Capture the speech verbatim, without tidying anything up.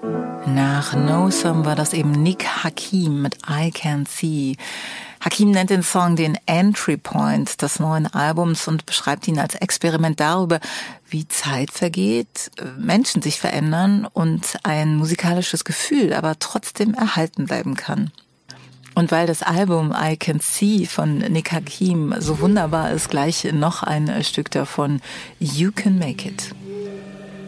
Nach No Some war das eben Nick Hakim mit I Can See. Hakim nennt den Song den Entry Point des neuen Albums und beschreibt ihn als Experiment darüber, wie Zeit vergeht, Menschen sich verändern und ein musikalisches Gefühl aber trotzdem erhalten bleiben kann. Und weil das Album I Can See von Nick Hakim so wunderbar ist, gleich noch ein Stück davon, You Can Make It.